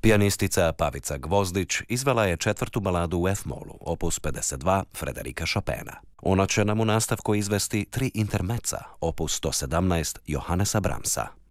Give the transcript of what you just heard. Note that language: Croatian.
Pijanistica Pavica Gvozdić izvela je četvrtu baladu u F-molu, opus 52 Frederika Chopina. Ona će nam u nastavku izvesti 3 intermeca, opus 117 Johannesa Brahmsa.